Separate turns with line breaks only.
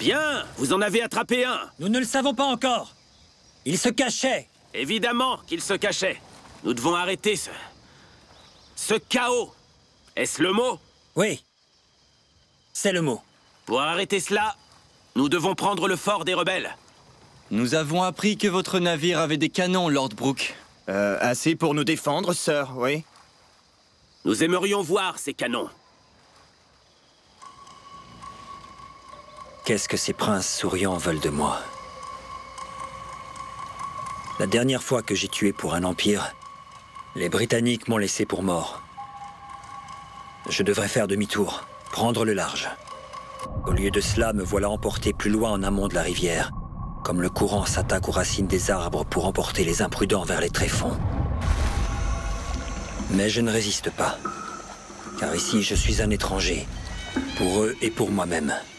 Bien, vous en avez attrapé un.
Nous ne le savons pas encore. Il se cachait.
Évidemment qu'il se cachait. Nous devons arrêter ce chaos. Est-ce le mot?
Oui. C'est le mot.
Pour arrêter cela, nous devons prendre le fort des rebelles.
Nous avons appris que votre navire avait des canons, Lord Brooke.
Assez pour nous défendre, sir, oui.
Nous aimerions voir ces canons.
Qu'est-ce que ces princes souriants veulent de moi? La dernière fois que j'ai tué pour un empire, les Britanniques m'ont laissé pour mort. Je devrais faire demi-tour, prendre le large. Au lieu de cela, me voilà emporté plus loin en amont de la rivière, comme le courant s'attaque aux racines des arbres pour emporter les imprudents vers les tréfonds. Mais je ne résiste pas, car ici je suis un étranger, pour eux et pour moi-même.